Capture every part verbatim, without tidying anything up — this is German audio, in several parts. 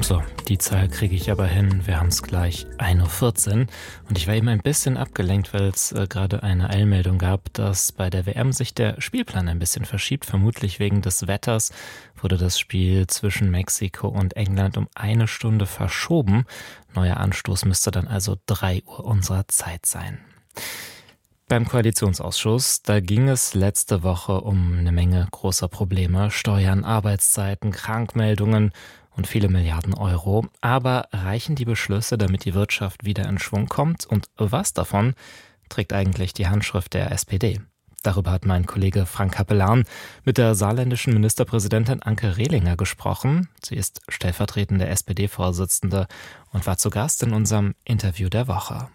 So, die Zahl kriege ich aber hin. Wir haben es gleich ein Uhr vierzehn. Und ich war eben ein bisschen abgelenkt, weil es äh, gerade eine Eilmeldung gab, dass bei der W M sich der Spielplan ein bisschen verschiebt. Vermutlich wegen des Wetters wurde das Spiel zwischen Mexiko und England um eine Stunde verschoben. Neuer Anstoß müsste dann also drei Uhr unserer Zeit sein. Beim Koalitionsausschuss, da ging es letzte Woche um eine Menge großer Probleme. Steuern, Arbeitszeiten, Krankmeldungen und viele Milliarden Euro. Aber reichen die Beschlüsse, damit die Wirtschaft wieder in Schwung kommt? Und was davon trägt eigentlich die Handschrift der S P D? Darüber hat mein Kollege Frank Capellan mit der saarländischen Ministerpräsidentin Anke Rehlinger gesprochen. Sie ist stellvertretende S P D-Vorsitzende und war zu Gast in unserem Interview der Woche.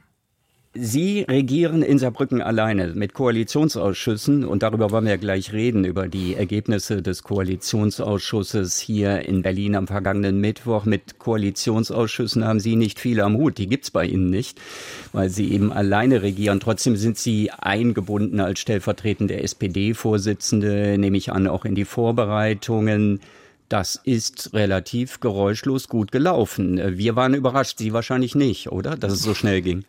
Sie regieren in Saarbrücken alleine mit Koalitionsausschüssen und darüber wollen wir gleich reden, über die Ergebnisse des Koalitionsausschusses hier in Berlin am vergangenen Mittwoch. Mit Koalitionsausschüssen haben Sie nicht viel am Hut, die gibt's bei Ihnen nicht, weil Sie eben alleine regieren. Trotzdem sind Sie eingebunden als stellvertretende S P D-Vorsitzende, nehme ich an, auch in die Vorbereitungen. Das ist relativ geräuschlos gut gelaufen. Wir waren überrascht, Sie wahrscheinlich nicht, oder? Dass es so schnell ging.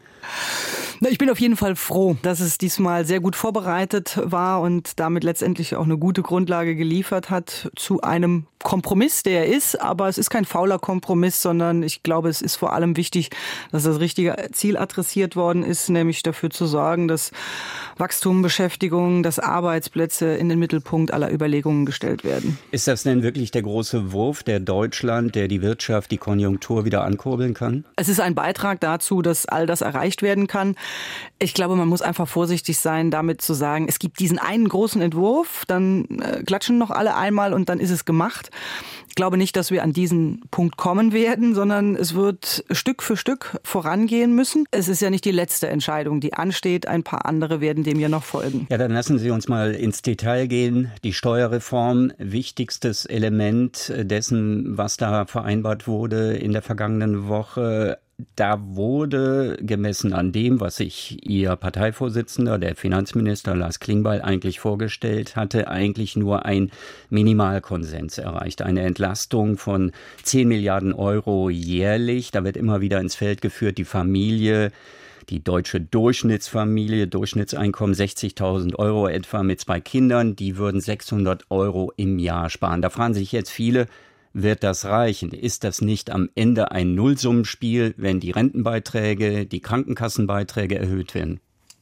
Ich bin auf jeden Fall froh, dass es diesmal sehr gut vorbereitet war und damit letztendlich auch eine gute Grundlage geliefert hat zu einem Kompromiss, der er ist. Aber es ist kein fauler Kompromiss, sondern ich glaube, es ist vor allem wichtig, dass das richtige Ziel adressiert worden ist, nämlich dafür zu sorgen, dass Wachstum, Beschäftigung, dass Arbeitsplätze in den Mittelpunkt aller Überlegungen gestellt werden. Ist das denn wirklich der große Wurf, der Deutschland, der die Wirtschaft, die Konjunktur wieder ankurbeln kann? Es ist ein Beitrag dazu, dass all das erreicht werden kann. Ich glaube, man muss einfach vorsichtig sein, damit zu sagen, es gibt diesen einen großen Entwurf, dann äh, klatschen noch alle einmal und dann ist es gemacht. Ich glaube nicht, dass wir an diesen Punkt kommen werden, sondern es wird Stück für Stück vorangehen müssen. Es ist ja nicht die letzte Entscheidung, die ansteht. Ein paar andere werden dem ja noch folgen. Ja, dann lassen Sie uns mal ins Detail gehen. Die Steuerreform, wichtigstes Element dessen, was da vereinbart wurde in der vergangenen Woche. Da wurde gemessen an dem, was sich Ihr Parteivorsitzender, der Finanzminister Lars Klingbeil, eigentlich vorgestellt hatte, eigentlich nur ein Minimalkonsens erreicht. Eine Entlastung von zehn Milliarden Euro jährlich. Da wird immer wieder ins Feld geführt, die Familie, die deutsche Durchschnittsfamilie, Durchschnittseinkommen sechzigtausend Euro etwa mit zwei Kindern, die würden sechshundert Euro im Jahr sparen. Da fragen sich jetzt viele, wird das reichen? Ist das nicht am Ende ein Nullsummenspiel, wenn die Rentenbeiträge, die Krankenkassenbeiträge erhöht werden?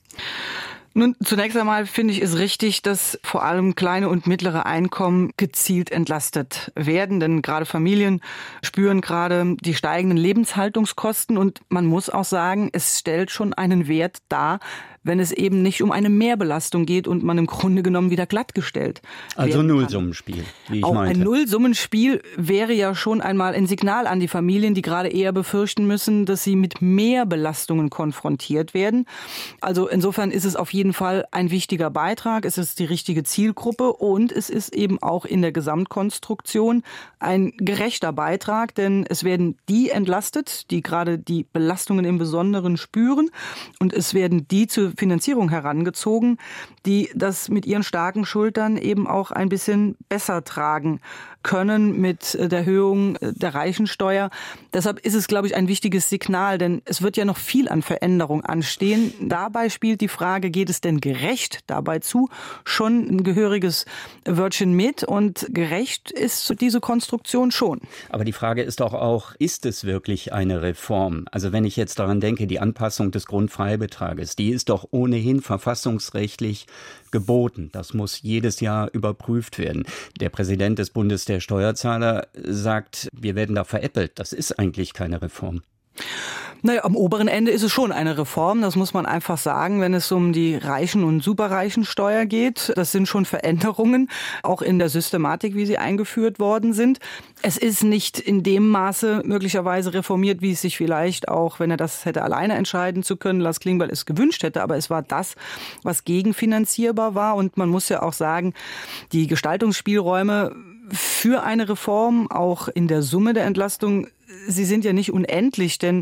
Nun, zunächst einmal finde ich es richtig, dass vor allem kleine und mittlere Einkommen gezielt entlastet werden. Denn gerade Familien spüren gerade die steigenden Lebenshaltungskosten. Und man muss auch sagen, es stellt schon einen Wert dar, wenn es eben nicht um eine Mehrbelastung geht und man im Grunde genommen wieder glattgestellt Also werden Nullsummenspiel, wie ich auch meinte. Ein Nullsummenspiel wäre ja schon einmal ein Signal an die Familien, die gerade eher befürchten müssen, dass sie mit mehr Belastungen konfrontiert werden. Also insofern ist es auf jeden Fall ein wichtiger Beitrag. Es ist die richtige Zielgruppe und es ist eben auch in der Gesamtkonstruktion ein gerechter Beitrag, denn es werden die entlastet, die gerade die Belastungen im Besonderen spüren und es werden die zur Finanzierung herangezogen, die das mit ihren starken Schultern eben auch ein bisschen besser tragen können mit der Erhöhung der Reichensteuer. Deshalb ist es, glaube ich, ein wichtiges Signal, denn es wird ja noch viel an Veränderung anstehen. Dabei spielt die Frage, geht es denn gerecht dabei zu? Schon ein gehöriges Wörtchen mit und gerecht ist diese Konstruktion schon. Aber die Frage ist doch auch, ist es wirklich eine Reform? Also wenn ich jetzt daran denke, die Anpassung des Grundfreibetrages, die ist doch ohnehin verfassungsrechtlich geboten. Das muss jedes Jahr überprüft werden. Der Präsident des Bundes der Steuerzahler sagt, wir werden da veräppelt. Das ist eigentlich keine Reform. Naja, am oberen Ende ist es schon eine Reform, das muss man einfach sagen, wenn es um die Reichen- und Superreichensteuer geht. Das sind schon Veränderungen, auch in der Systematik, wie sie eingeführt worden sind. Es ist nicht in dem Maße möglicherweise reformiert, wie es sich vielleicht auch, wenn er das hätte alleine entscheiden zu können, Lars Klingbeil es gewünscht hätte. Aber es war das, was gegenfinanzierbar war. Und man muss ja auch sagen, die Gestaltungsspielräume für eine Reform, auch in der Summe der Entlastung, sie sind ja nicht unendlich, denn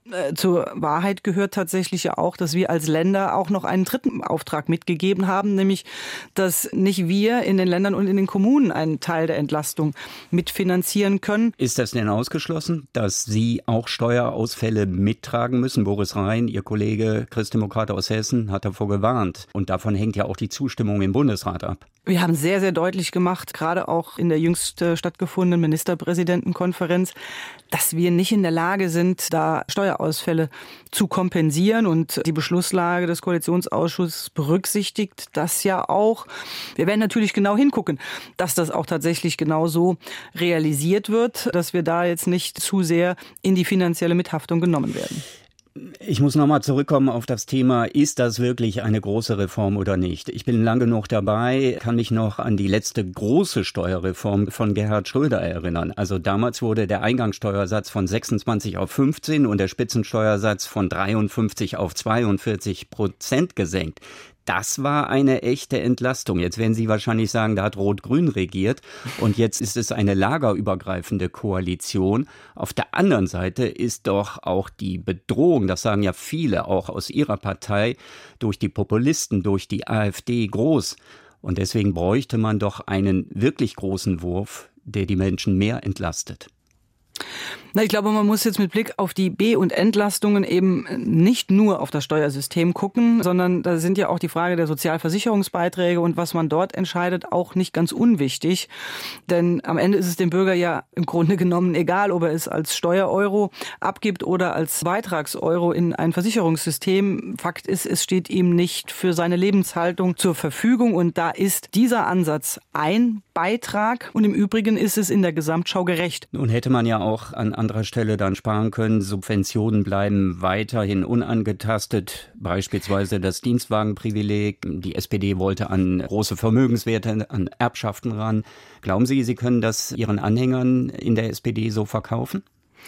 Zur Wahrheit gehört tatsächlich ja auch, dass wir als Länder auch noch einen dritten Auftrag mitgegeben haben, nämlich, dass nicht wir in den Ländern und in den Kommunen einen Teil der Entlastung mitfinanzieren können. Ist das denn ausgeschlossen, dass Sie auch Steuerausfälle mittragen müssen? Boris Rhein, Ihr Kollege, Christdemokrat aus Hessen, hat davor gewarnt. Und davon hängt ja auch die Zustimmung im Bundesrat ab. Wir haben sehr, sehr deutlich gemacht, gerade auch in der jüngst stattgefundenen Ministerpräsidentenkonferenz, dass wir nicht in der Lage sind, da Steuerausfälle zu kompensieren. Und die Beschlusslage des Koalitionsausschusses berücksichtigt das ja auch. Wir werden natürlich genau hingucken, dass das auch tatsächlich genau so realisiert wird, dass wir da jetzt nicht zu sehr in die finanzielle Mithaftung genommen werden. Ich muss nochmal zurückkommen auf das Thema, ist das wirklich eine große Reform oder nicht? Ich bin lang genug dabei, kann mich noch an die letzte große Steuerreform von Gerhard Schröder erinnern. Also damals wurde der Eingangssteuersatz von sechsundzwanzig auf fünfzehn und der Spitzensteuersatz von dreiundfünfzig auf zweiundvierzig Prozent gesenkt. Das war eine echte Entlastung. Jetzt werden Sie wahrscheinlich sagen, da hat Rot-Grün regiert und jetzt ist es eine lagerübergreifende Koalition. Auf der anderen Seite ist doch auch die Bedrohung, das sagen ja viele auch aus Ihrer Partei, durch die Populisten, durch die AfD groß. Und deswegen bräuchte man doch einen wirklich großen Wurf, der die Menschen mehr entlastet. Na, ich glaube, man muss jetzt mit Blick auf die B- und Entlastungen eben nicht nur auf das Steuersystem gucken, sondern da sind ja auch die Frage der Sozialversicherungsbeiträge und was man dort entscheidet auch nicht ganz unwichtig. Denn am Ende ist es dem Bürger ja im Grunde genommen egal, ob er es als Steuereuro abgibt oder als Beitragseuro in ein Versicherungssystem. Fakt ist, es steht ihm nicht für seine Lebenshaltung zur Verfügung und da ist dieser Ansatz ein Beitrag und im Übrigen ist es in der Gesamtschau gerecht. Nun hätte man ja auch an anderer Stelle dann sparen können. Subventionen bleiben weiterhin unangetastet, beispielsweise das Dienstwagenprivileg. Die S P D wollte an große Vermögenswerte, an Erbschaften ran. Glauben Sie, Sie können das Ihren Anhängern in der S P D so verkaufen?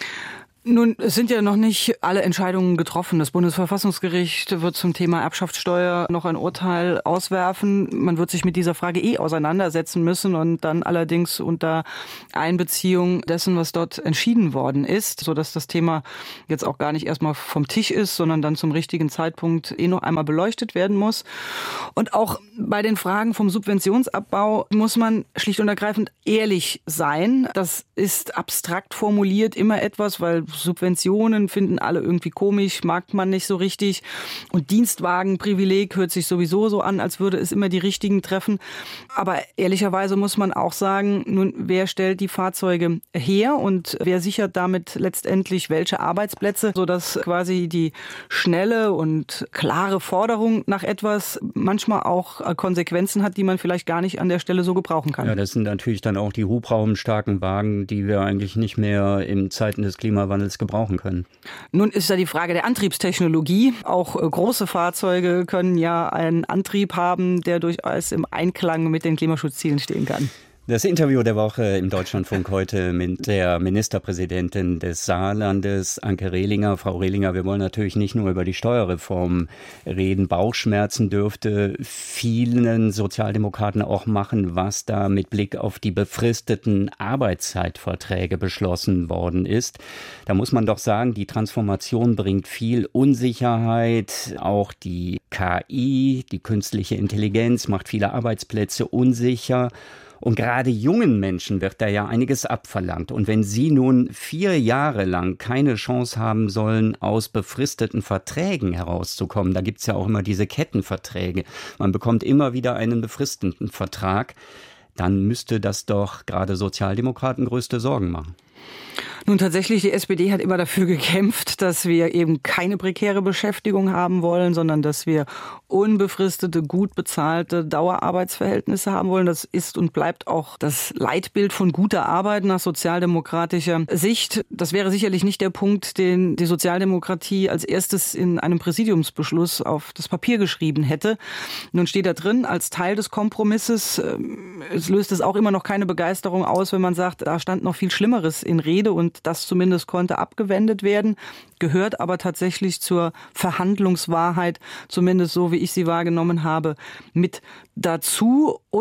Nun, es sind ja noch nicht alle Entscheidungen getroffen. Das Bundesverfassungsgericht wird zum Thema Erbschaftssteuer noch ein Urteil auswerfen. Man wird sich mit dieser Frage eh auseinandersetzen müssen und dann allerdings unter Einbeziehung dessen, was dort entschieden worden ist, sodass das Thema jetzt auch gar nicht erstmal vom Tisch ist, sondern dann zum richtigen Zeitpunkt eh noch einmal beleuchtet werden muss. Und auch bei den Fragen vom Subventionsabbau muss man schlicht und ergreifend ehrlich sein. Das ist abstrakt formuliert immer etwas, weil Subventionen finden alle irgendwie komisch, mag man nicht so richtig. Und Dienstwagenprivileg hört sich sowieso so an, als würde es immer die richtigen treffen. Aber ehrlicherweise muss man auch sagen, nun, wer stellt die Fahrzeuge her und wer sichert damit letztendlich welche Arbeitsplätze, sodass quasi die schnelle und klare Forderung nach etwas manchmal auch Konsequenzen hat, die man vielleicht gar nicht an der Stelle so gebrauchen kann. Ja, das sind natürlich dann auch die hubraumstarken Wagen, die wir eigentlich nicht mehr in Zeiten des Klimawandels gebrauchen können. Nun ist da die Frage der Antriebstechnologie. Auch äh, große Fahrzeuge können ja einen Antrieb haben, der durchaus im Einklang mit den Klimaschutzzielen stehen kann. Das Interview der Woche im Deutschlandfunk heute mit der Ministerpräsidentin des Saarlandes, Anke Rehlinger. Frau Rehlinger, wir wollen natürlich nicht nur über die Steuerreform reden. Bauchschmerzen dürfte vielen Sozialdemokraten auch machen, was da mit Blick auf die befristeten Arbeitszeitverträge beschlossen worden ist. Da muss man doch sagen, die Transformation bringt viel Unsicherheit. Auch die K I, die künstliche Intelligenz, macht viele Arbeitsplätze unsicher. Und gerade jungen Menschen wird da ja einiges abverlangt. Und wenn sie nun vier Jahre lang keine Chance haben sollen, aus befristeten Verträgen herauszukommen, da gibt's ja auch immer diese Kettenverträge, man bekommt immer wieder einen befristeten Vertrag, dann müsste das doch gerade Sozialdemokraten größte Sorgen machen. Nun tatsächlich, die S P D hat immer dafür gekämpft, dass wir eben keine prekäre Beschäftigung haben wollen, sondern dass wir unbefristete, gut bezahlte Dauerarbeitsverhältnisse haben wollen. Das ist und bleibt auch das Leitbild von guter Arbeit nach sozialdemokratischer Sicht. Das wäre sicherlich nicht der Punkt, den die Sozialdemokratie als erstes in einem Präsidiumsbeschluss auf das Papier geschrieben hätte. Nun steht da drin, als Teil des Kompromisses, es löst es auch immer noch keine Begeisterung aus, wenn man sagt, da stand noch viel Schlimmeres in Rede und das zumindest konnte abgewendet werden, gehört aber tatsächlich zur Verhandlungswahrheit, zumindest so wie ich sie wahrgenommen habe, mit dazu. Und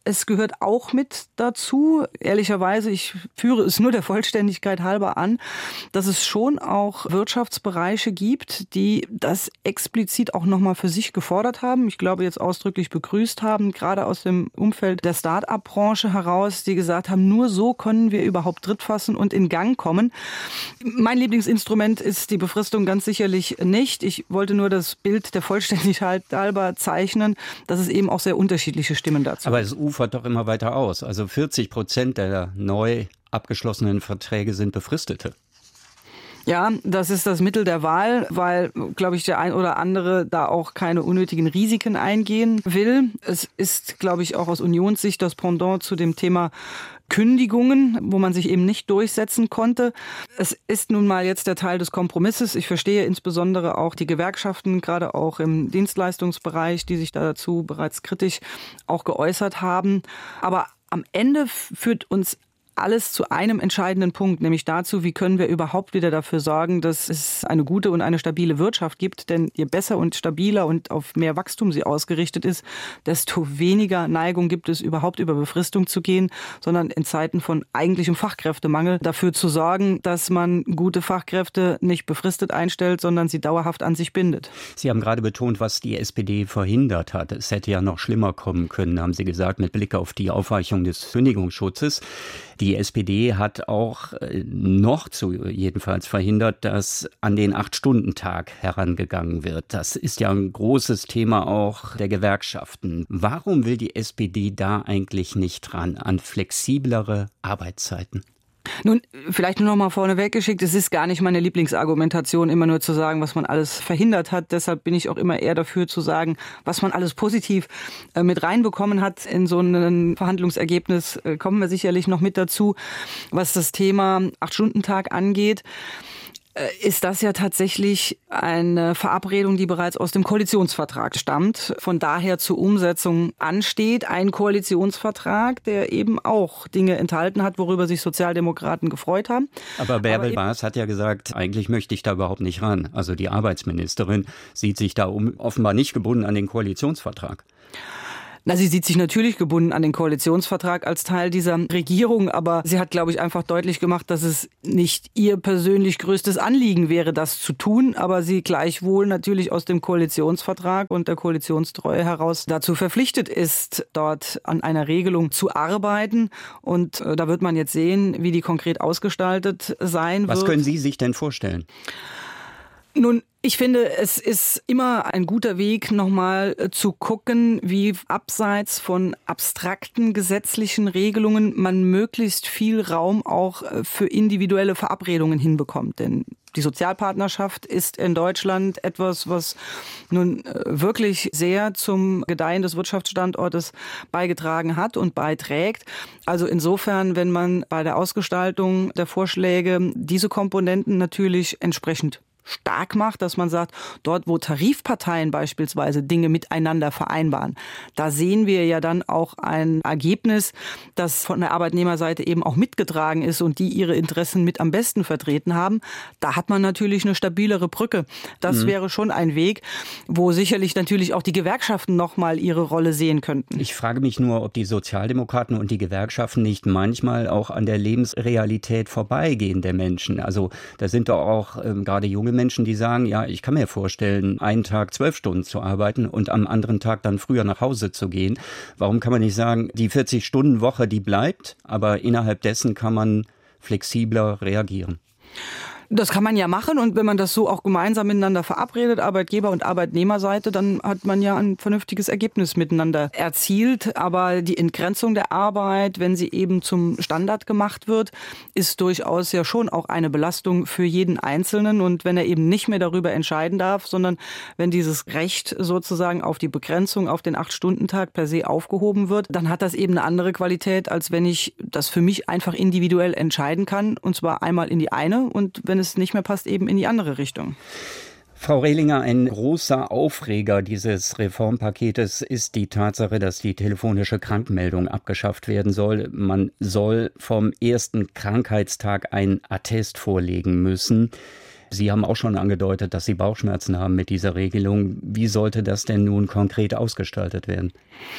es gehört auch mit dazu, ehrlicherweise, ich führe es nur der Vollständigkeit halber an, dass es schon auch Wirtschaftsbereiche gibt, die das explizit auch nochmal für sich gefordert haben. Ich glaube, jetzt ausdrücklich begrüßt haben, gerade aus dem Umfeld der Start-up-Branche heraus, die gesagt haben, nur so können wir überhaupt Tritt fassen und in Gang kommen. Mein Lieblingsinstrument ist die Befristung ganz sicherlich nicht. Ich wollte nur das Bild der Vollständigkeit halber zeichnen, dass es eben auch sehr unterschiedliche Stimmen dazu gibt. Aber es ufert doch immer weiter aus. Also vierzig Prozent der neu abgeschlossenen Verträge sind befristete. Ja, das ist das Mittel der Wahl, weil, glaube ich, der ein oder andere da auch keine unnötigen Risiken eingehen will. Es ist, glaube ich, auch aus Unionssicht das Pendant zu dem Thema Kündigungen, wo man sich eben nicht durchsetzen konnte. Es ist nun mal jetzt der Teil des Kompromisses. Ich verstehe insbesondere auch die Gewerkschaften, gerade auch im Dienstleistungsbereich, die sich dazu bereits kritisch auch geäußert haben. Aber am Ende führt uns alles zu einem entscheidenden Punkt, nämlich dazu, wie können wir überhaupt wieder dafür sorgen, dass es eine gute und eine stabile Wirtschaft gibt. Denn je besser und stabiler und auf mehr Wachstum sie ausgerichtet ist, desto weniger Neigung gibt es, überhaupt über Befristung zu gehen, sondern in Zeiten von eigentlichem Fachkräftemangel dafür zu sorgen, dass man gute Fachkräfte nicht befristet einstellt, sondern sie dauerhaft an sich bindet. Sie haben gerade betont, was die S P D verhindert hat. Es hätte ja noch schlimmer kommen können, haben Sie gesagt, mit Blick auf die Aufweichung des Kündigungsschutzes. Die S P D hat auch noch zu jedenfalls verhindert, dass an den Acht-Stunden-Tag herangegangen wird. Das ist ja ein großes Thema auch der Gewerkschaften. Warum will die S P D da eigentlich nicht dran, an flexiblere Arbeitszeiten? Nun, vielleicht nur noch mal vorneweg geschickt, es ist gar nicht meine Lieblingsargumentation, immer nur zu sagen, was man alles verhindert hat. Deshalb bin ich auch immer eher dafür zu sagen, was man alles positiv mit reinbekommen hat in so ein Verhandlungsergebnis. Kommen wir sicherlich noch mit dazu. Was das Thema Acht-Stunden-Tag angeht, ist das ja tatsächlich eine Verabredung, die bereits aus dem Koalitionsvertrag stammt, von daher zur Umsetzung ansteht. Ein Koalitionsvertrag, der eben auch Dinge enthalten hat, worüber sich Sozialdemokraten gefreut haben. Aber Bärbel Baas hat ja gesagt, eigentlich möchte ich da überhaupt nicht ran. Also die Arbeitsministerin sieht sich da offenbar nicht gebunden an den Koalitionsvertrag. Na, sie sieht sich natürlich gebunden an den Koalitionsvertrag als Teil dieser Regierung, aber sie hat, glaube ich, einfach deutlich gemacht, dass es nicht ihr persönlich größtes Anliegen wäre, das zu tun, aber sie gleichwohl natürlich aus dem Koalitionsvertrag und der Koalitionstreue heraus dazu verpflichtet ist, dort an einer Regelung zu arbeiten. Und äh, da wird man jetzt sehen, wie die konkret ausgestaltet sein wird. Was können Sie sich denn vorstellen? Nun, ich finde, es ist immer ein guter Weg, nochmal zu gucken, wie abseits von abstrakten gesetzlichen Regelungen man möglichst viel Raum auch für individuelle Verabredungen hinbekommt. Denn die Sozialpartnerschaft ist in Deutschland etwas, was nun wirklich sehr zum Gedeihen des Wirtschaftsstandortes beigetragen hat und beiträgt. Also insofern, wenn man bei der Ausgestaltung der Vorschläge diese Komponenten natürlich entsprechend stark macht, dass man sagt, dort, wo Tarifparteien beispielsweise Dinge miteinander vereinbaren, da sehen wir ja dann auch ein Ergebnis, das von der Arbeitnehmerseite eben auch mitgetragen ist und die ihre Interessen mit am besten vertreten haben. Da hat man natürlich eine stabilere Brücke. Das mhm. wäre schon ein Weg, wo sicherlich natürlich auch die Gewerkschaften noch mal ihre Rolle sehen könnten. Ich frage mich nur, ob die Sozialdemokraten und die Gewerkschaften nicht manchmal auch an der Lebensrealität vorbeigehen der Menschen. Also da sind doch auch ähm, gerade junge Menschen, die sagen, ja, ich kann mir vorstellen, einen Tag zwölf Stunden zu arbeiten und am anderen Tag dann früher nach Hause zu gehen. Warum kann man nicht sagen, die vierzig-Stunden-Woche, die bleibt, aber innerhalb dessen kann man flexibler reagieren? Das kann man ja machen und wenn man das so auch gemeinsam miteinander verabredet, Arbeitgeber- und Arbeitnehmerseite, dann hat man ja ein vernünftiges Ergebnis miteinander erzielt. Aber die Entgrenzung der Arbeit, wenn sie eben zum Standard gemacht wird, ist durchaus ja schon auch eine Belastung für jeden Einzelnen. Und wenn er eben nicht mehr darüber entscheiden darf, sondern wenn dieses Recht sozusagen auf die Begrenzung auf den Acht-Stunden-Tag per se aufgehoben wird, dann hat das eben eine andere Qualität, als wenn ich das für mich einfach individuell entscheiden kann. Und zwar einmal in die eine und wenn es nicht mehr passt, eben in die andere Richtung. Frau Rehlinger, ein großer Aufreger dieses Reformpaketes ist die Tatsache, dass die telefonische Krankmeldung abgeschafft werden soll. Man soll vom ersten Krankheitstag einen Attest vorlegen müssen. Sie haben auch schon angedeutet, dass Sie Bauchschmerzen haben mit dieser Regelung. Wie sollte das denn nun konkret ausgestaltet werden?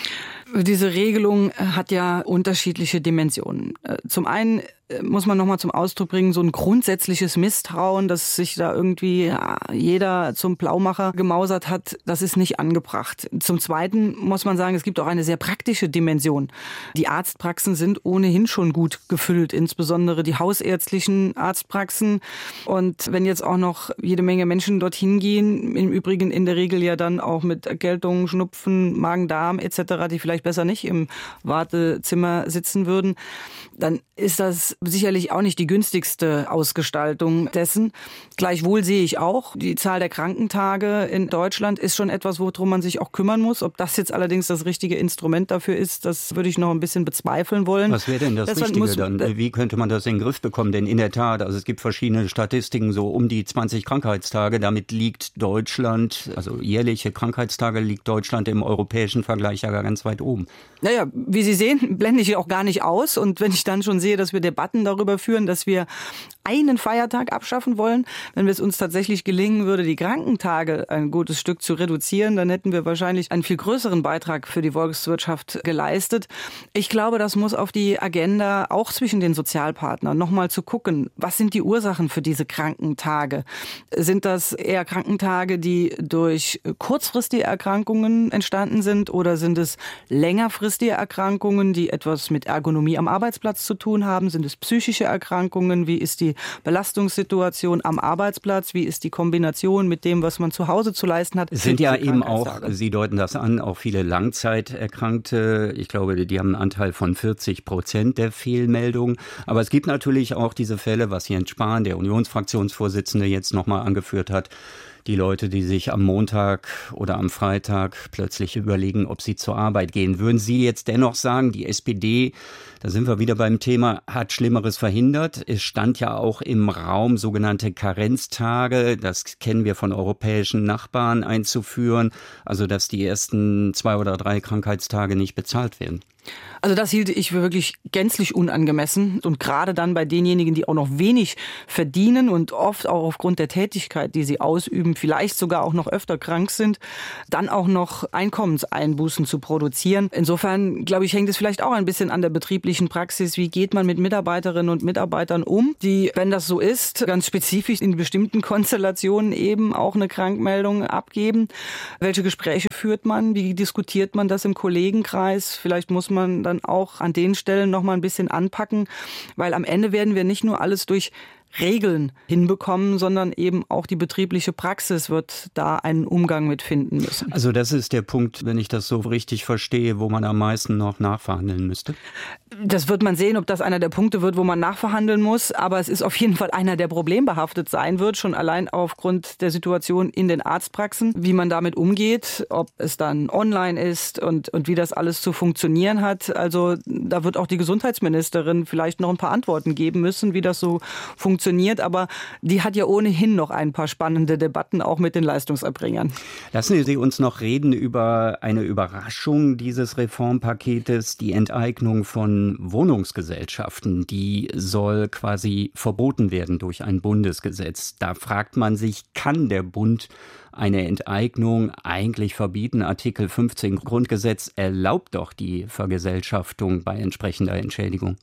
Diese Regelung hat ja unterschiedliche Dimensionen. Zum einen muss man nochmal zum Ausdruck bringen, so ein grundsätzliches Misstrauen, dass sich da irgendwie ja, jeder zum Blaumacher gemausert hat, das ist nicht angebracht. Zum Zweiten muss man sagen, es gibt auch eine sehr praktische Dimension. Die Arztpraxen sind ohnehin schon gut gefüllt, insbesondere die hausärztlichen Arztpraxen. Und wenn jetzt auch noch jede Menge Menschen dorthin gehen, im Übrigen in der Regel ja dann auch mit Erkältung, Schnupfen, Magen-Darm et cetera, die vielleicht besser nicht im Wartezimmer sitzen würden, dann ist das sicherlich auch nicht die günstigste Ausgestaltung dessen. Gleichwohl sehe ich auch, die Zahl der Krankentage in Deutschland ist schon etwas, worum man sich auch kümmern muss. Ob das jetzt allerdings das richtige Instrument dafür ist, das würde ich noch ein bisschen bezweifeln wollen. Was wäre denn das Deshalb Richtige muss, dann? Wie könnte man das in den Griff bekommen? Denn in der Tat, also es gibt verschiedene Statistiken, so um die zwanzig Krankheitstage. Damit liegt Deutschland, also jährliche Krankheitstage, liegt Deutschland im europäischen Vergleich ja ganz weit oben. Naja, wie Sie sehen, blende ich auch gar nicht aus. Und wenn ich dann schon sehe, dass wir Debatten darüber führen, dass wir einen Feiertag abschaffen wollen, wenn es uns tatsächlich gelingen würde, die Krankentage ein gutes Stück zu reduzieren, dann hätten wir wahrscheinlich einen viel größeren Beitrag für die Volkswirtschaft geleistet. Ich glaube, das muss auf die Agenda auch zwischen den Sozialpartnern nochmal zu gucken. Was sind die Ursachen für diese Krankentage? Sind das eher Krankentage, die durch kurzfristige Erkrankungen entstanden sind, oder sind es längerfristige Erkrankungen, die etwas mit Ergonomie am Arbeitsplatz zu tun haben? Sind es psychische Erkrankungen? Wie ist die Belastungssituation am Arbeitsplatz? Wie ist die Kombination mit dem, was man zu Hause zu leisten hat? Es sind ja eben auch, Sie deuten das an, auch viele Langzeiterkrankte. Ich glaube, die haben einen Anteil von vierzig Prozent der Fehlmeldungen. Aber es gibt natürlich auch diese Fälle, was Jens Spahn, der Unionsfraktionsvorsitzende, jetzt nochmal angeführt hat. Die Leute, die sich am Montag oder am Freitag plötzlich überlegen, ob sie zur Arbeit gehen. Würden Sie jetzt dennoch sagen, die S P D, da sind wir wieder beim Thema, hat Schlimmeres verhindert? Es stand ja auch im Raum, sogenannte Karenztage, das kennen wir von europäischen Nachbarn, einzuführen. Also, dass die ersten zwei oder drei Krankheitstage nicht bezahlt werden. Also das hielte ich für wirklich gänzlich unangemessen. Und gerade dann bei denjenigen, die auch noch wenig verdienen und oft auch aufgrund der Tätigkeit, die sie ausüben, vielleicht sogar auch noch öfter krank sind, dann auch noch Einkommenseinbußen zu produzieren. Insofern, glaube ich, hängt es vielleicht auch ein bisschen an der betrieblichen Praxis. Wie geht man mit Mitarbeiterinnen und Mitarbeitern um, die, wenn das so ist, ganz spezifisch in bestimmten Konstellationen eben auch eine Krankmeldung abgeben? Welche Gespräche führt man? Wie diskutiert man das im Kollegenkreis? Vielleicht muss man man dann auch an den Stellen noch mal ein bisschen anpacken, weil am Ende werden wir nicht nur alles durch Regeln hinbekommen, sondern eben auch die betriebliche Praxis wird da einen Umgang mit finden müssen. Also das ist der Punkt, wenn ich das so richtig verstehe, wo man am meisten noch nachverhandeln müsste? Das wird man sehen, ob das einer der Punkte wird, wo man nachverhandeln muss. Aber es ist auf jeden Fall einer, der problembehaftet sein wird, schon allein aufgrund der Situation in den Arztpraxen, wie man damit umgeht, ob es dann online ist und, und wie das alles zu funktionieren hat. Also da wird auch die Gesundheitsministerin vielleicht noch ein paar Antworten geben müssen, wie das so funktioniert. Aber die hat ja ohnehin noch ein paar spannende Debatten, auch mit den Leistungserbringern. Lassen Sie uns noch reden über eine Überraschung dieses Reformpaketes, die Enteignung von Wohnungsgesellschaften. Die soll quasi verboten werden durch ein Bundesgesetz. Da fragt man sich, kann der Bund eine Enteignung eigentlich verbieten? Artikel fünfzehn Grundgesetz erlaubt doch die Vergesellschaftung bei entsprechender Entschädigung.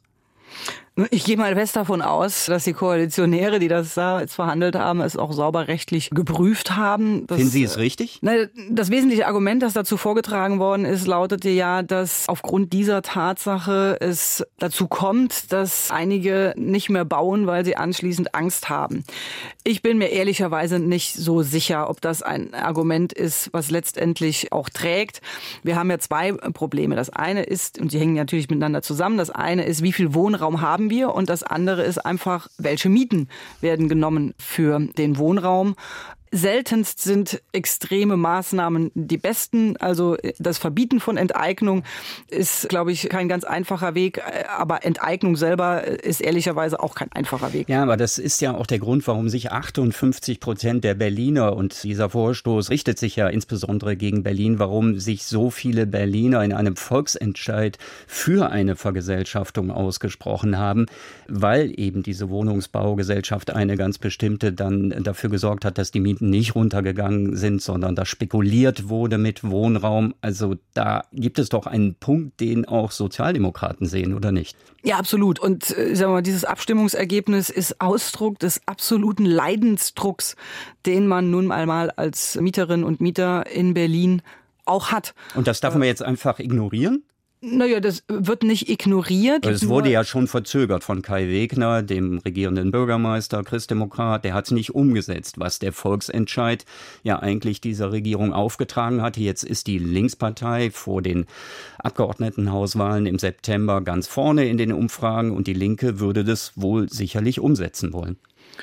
Ich gehe mal fest davon aus, dass die Koalitionäre, die das da jetzt verhandelt haben, es auch sauber rechtlich geprüft haben. Das, Finden Sie es richtig? Das wesentliche Argument, das dazu vorgetragen worden ist, lautete ja, dass aufgrund dieser Tatsache es dazu kommt, dass einige nicht mehr bauen, weil sie anschließend Angst haben. Ich bin mir ehrlicherweise nicht so sicher, ob das ein Argument ist, was letztendlich auch trägt. Wir haben ja zwei Probleme. Das eine ist, und die hängen natürlich miteinander zusammen, das eine ist, wie viel Wohnraum haben wir, und das andere ist einfach, welche Mieten werden genommen für den Wohnraum. Seltenst sind extreme Maßnahmen die besten. Also das Verbieten von Enteignung ist, glaube ich, kein ganz einfacher Weg. Aber Enteignung selber ist ehrlicherweise auch kein einfacher Weg. Ja, aber das ist ja auch der Grund, warum sich achtundfünfzig Prozent der Berliner, und dieser Vorstoß richtet sich ja insbesondere gegen Berlin, warum sich so viele Berliner in einem Volksentscheid für eine Vergesellschaftung ausgesprochen haben, weil eben diese Wohnungsbaugesellschaft, eine ganz bestimmte, dann dafür gesorgt hat, dass die Mieten Mieten nicht runtergegangen sind, sondern da spekuliert wurde mit Wohnraum. Also da gibt es doch einen Punkt, den auch Sozialdemokraten sehen, oder nicht? Ja, absolut. Und äh, sagen wir mal, dieses Abstimmungsergebnis ist Ausdruck des absoluten Leidensdrucks, den man nun einmal als Mieterinnen und Mieter in Berlin auch hat. Und das darf man jetzt einfach ignorieren? Naja, das wird nicht ignoriert. Es wurde ja schon verzögert von Kai Wegner, dem regierenden Bürgermeister, Christdemokrat. Der hat es nicht umgesetzt, was der Volksentscheid ja eigentlich dieser Regierung aufgetragen hatte. Jetzt ist die Linkspartei vor den Abgeordnetenhauswahlen im September ganz vorne in den Umfragen und die Linke würde das wohl sicherlich umsetzen wollen.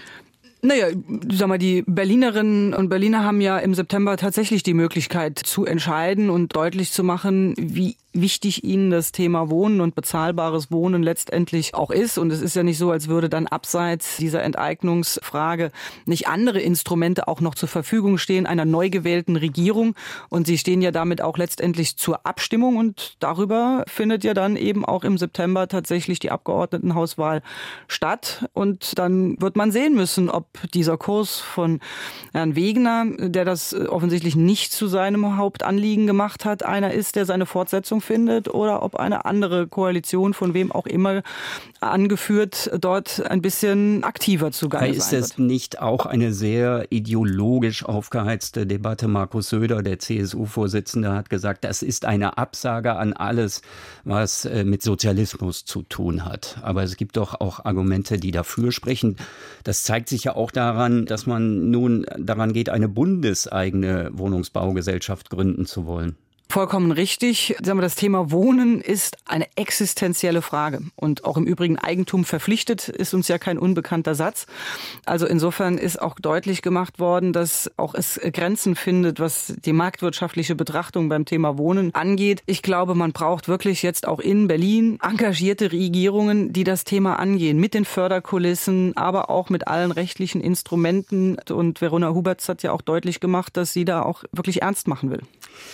Naja, sag mal, die Berlinerinnen und Berliner haben ja im September tatsächlich die Möglichkeit zu entscheiden und deutlich zu machen, wie wichtig ihnen das Thema Wohnen und bezahlbares Wohnen letztendlich auch ist. Und es ist ja nicht so, als würde dann abseits dieser Enteignungsfrage nicht andere Instrumente auch noch zur Verfügung stehen einer neu gewählten Regierung. Und sie stehen ja damit auch letztendlich zur Abstimmung. Und darüber findet ja dann eben auch im September tatsächlich die Abgeordnetenhauswahl statt. Und dann wird man sehen müssen, ob dieser Kurs von Herrn Wegner, der das offensichtlich nicht zu seinem Hauptanliegen gemacht hat, einer ist, der seine Fortsetzung findet, oder ob eine andere Koalition, von wem auch immer angeführt, dort ein bisschen aktiver zugange sein wird. Ist es nicht auch eine sehr ideologisch aufgeheizte Debatte? Markus Söder, der C S U-Vorsitzende, hat gesagt, das ist eine Absage an alles, was mit Sozialismus zu tun hat. Aber es gibt doch auch Argumente, die dafür sprechen. Das zeigt sich ja auch daran, dass man nun daran geht, eine bundeseigene Wohnungsbaugesellschaft gründen zu wollen. Vollkommen richtig. Sagen wir, das Thema Wohnen ist eine existenzielle Frage. Und auch im Übrigen Eigentum verpflichtet ist uns ja kein unbekannter Satz. Also insofern ist auch deutlich gemacht worden, dass auch es Grenzen findet, was die marktwirtschaftliche Betrachtung beim Thema Wohnen angeht. Ich glaube, man braucht wirklich jetzt auch in Berlin engagierte Regierungen, die das Thema angehen. Mit den Förderkulissen, aber auch mit allen rechtlichen Instrumenten. Und Verona Huberts hat ja auch deutlich gemacht, dass sie da auch wirklich ernst machen will.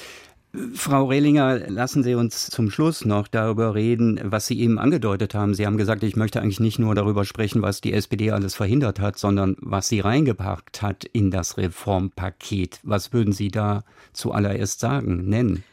Frau Rehlinger, lassen Sie uns zum Schluss noch darüber reden, was Sie eben angedeutet haben. Sie haben gesagt, ich möchte eigentlich nicht nur darüber sprechen, was die S P D alles verhindert hat, sondern was sie reingepackt hat in das Reformpaket. Was würden Sie da zuallererst sagen, nennen?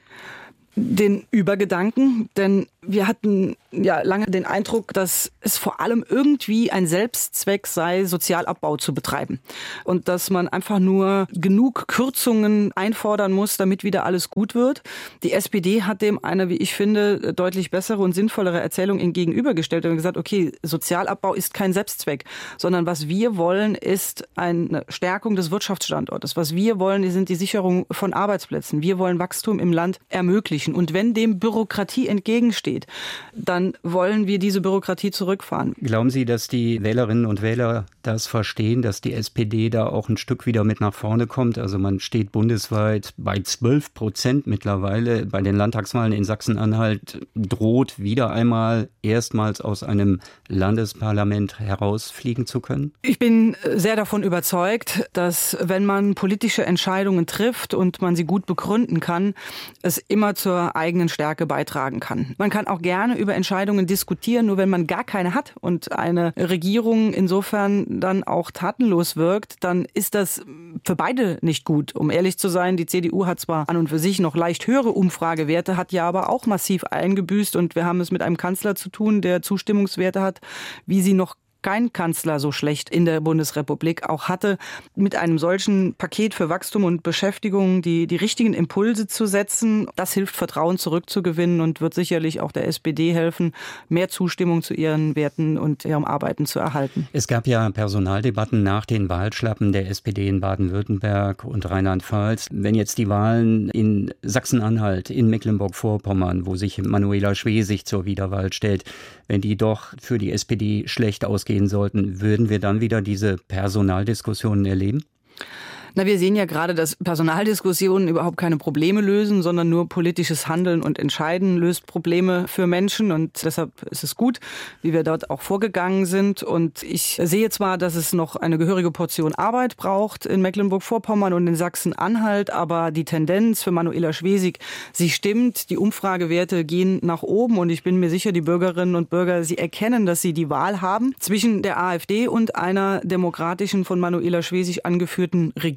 Den Übergedanken, denn wir hatten ja lange den Eindruck, dass es vor allem irgendwie ein Selbstzweck sei, Sozialabbau zu betreiben. Und dass man einfach nur genug Kürzungen einfordern muss, damit wieder alles gut wird. Die S P D hat dem eine, wie ich finde, deutlich bessere und sinnvollere Erzählung entgegenübergestellt und gesagt, okay, Sozialabbau ist kein Selbstzweck, sondern was wir wollen, ist eine Stärkung des Wirtschaftsstandortes. Was wir wollen, sind die Sicherung von Arbeitsplätzen. Wir wollen Wachstum im Land ermöglichen. Und wenn dem Bürokratie entgegensteht, dann wollen wir diese Bürokratie zurückfahren. Glauben Sie, dass die Wählerinnen und Wähler das verstehen, dass die S P D da auch ein Stück wieder mit nach vorne kommt? Also man steht bundesweit bei zwölf Prozent mittlerweile. Bei den Landtagswahlen in Sachsen-Anhalt droht wieder einmal erstmals aus einem Landesparlament herausfliegen zu können? Ich bin sehr davon überzeugt, dass wenn man politische Entscheidungen trifft und man sie gut begründen kann, es immer zur eigenen Stärke beitragen kann. Man kann auch gerne über Entscheidungen diskutieren, nur wenn man gar keine hat und eine Regierung insofern dann auch tatenlos wirkt, dann ist das für beide nicht gut. Um ehrlich zu sein, die C D U hat zwar an und für sich noch leicht höhere Umfragewerte, hat ja aber auch massiv eingebüßt und wir haben es mit einem Kanzler zu tun, der Zustimmungswerte hat, wie sie noch kein Kanzler so schlecht in der Bundesrepublik auch hatte, mit einem solchen Paket für Wachstum und Beschäftigung die, die richtigen Impulse zu setzen. Das hilft, Vertrauen zurückzugewinnen und wird sicherlich auch der S P D helfen, mehr Zustimmung zu ihren Werten und ihrem Arbeiten zu erhalten. Es gab ja Personaldebatten nach den Wahlschlappen der S P D in Baden-Württemberg und Rheinland-Pfalz. Wenn jetzt die Wahlen in Sachsen-Anhalt, in Mecklenburg-Vorpommern, wo sich Manuela Schwesig zur Wiederwahl stellt, wenn die doch für die S P D schlecht ausgehen sollten, würden wir dann wieder diese Personaldiskussionen erleben? Na, wir sehen ja gerade, dass Personaldiskussionen überhaupt keine Probleme lösen, sondern nur politisches Handeln und Entscheiden löst Probleme für Menschen. Und deshalb ist es gut, wie wir dort auch vorgegangen sind. Und ich sehe zwar, dass es noch eine gehörige Portion Arbeit braucht in Mecklenburg-Vorpommern und in Sachsen-Anhalt, aber die Tendenz für Manuela Schwesig, sie stimmt. Die Umfragewerte gehen nach oben und ich bin mir sicher, die Bürgerinnen und Bürger, sie erkennen, dass sie die Wahl haben zwischen der AfD und einer demokratischen, von Manuela Schwesig angeführten Regierung.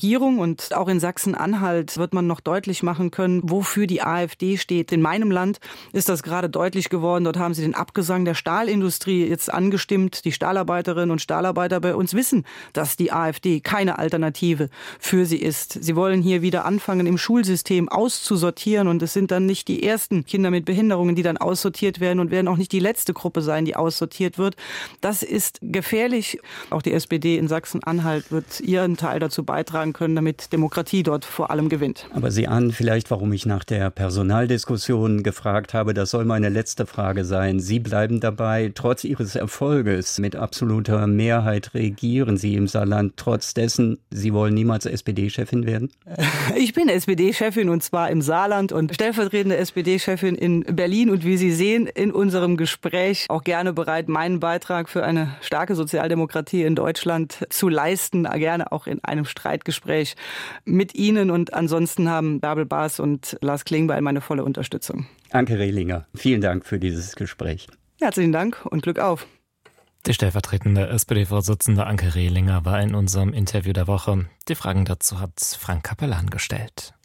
Regierung. Und auch in Sachsen-Anhalt wird man noch deutlich machen können, wofür die AfD steht. In meinem Land ist das gerade deutlich geworden. Dort haben sie den Abgesang der Stahlindustrie jetzt angestimmt. Die Stahlarbeiterinnen und Stahlarbeiter bei uns wissen, dass die AfD keine Alternative für sie ist. Sie wollen hier wieder anfangen, im Schulsystem auszusortieren. Und es sind dann nicht die ersten Kinder mit Behinderungen, die dann aussortiert werden und werden auch nicht die letzte Gruppe sein, die aussortiert wird. Das ist gefährlich. Auch die S P D in Sachsen-Anhalt wird ihren Teil dazu beitragen können, damit Demokratie dort vor allem gewinnt. Aber Sie ahnen vielleicht, warum ich nach der Personaldiskussion gefragt habe. Das soll meine letzte Frage sein. Sie bleiben dabei, trotz Ihres Erfolges mit absoluter Mehrheit regieren Sie im Saarland. Trotz dessen, Sie wollen niemals S P D-Chefin werden? Ich bin S P D-Chefin und zwar im Saarland und stellvertretende S P D-Chefin in Berlin. Und wie Sie sehen in unserem Gespräch auch gerne bereit, meinen Beitrag für eine starke Sozialdemokratie in Deutschland zu leisten, gerne auch in einem Streitgespräch mit Ihnen. Und ansonsten haben Bärbel Baas und Lars Klingbeil meine volle Unterstützung. Anke Rehlinger, vielen Dank für dieses Gespräch. Herzlichen Dank und Glück auf. Die stellvertretende S P D-Vorsitzende Anke Rehlinger war in unserem Interview der Woche. Die Fragen dazu hat Frank Kapellan gestellt.